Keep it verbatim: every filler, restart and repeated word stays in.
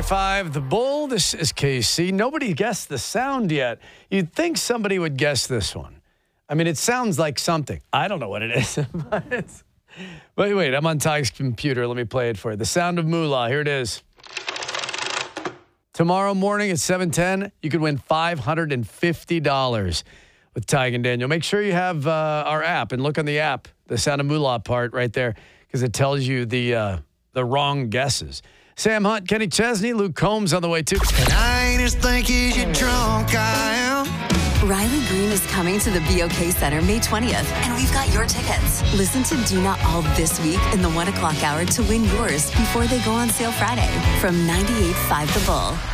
ninety-five, The Bull. This is K C. Nobody guessed the sound yet. You'd think somebody would guess this one. I mean, it sounds like something. I don't know what it is. But it's, wait, wait, I'm on Ty's computer. Let me play it for you. The sound of moolah. Here it is. Tomorrow morning at seven ten, you could win five hundred fifty dollars with Ty and Daniel. Make sure you have uh, our app and look on the app, the sound of moolah part right there, because it tells you the uh, the wrong guesses. Sam Hunt, Kenny Chesney, Luke Combs on the way too. And I ain't as thinky as you drunk I am. Riley Green is coming to the B O K Center May twentieth, and we've got your tickets. Listen to Do Not All this week in the one o'clock hour to win yours before they go on sale Friday from ninety-eight point five The Bull.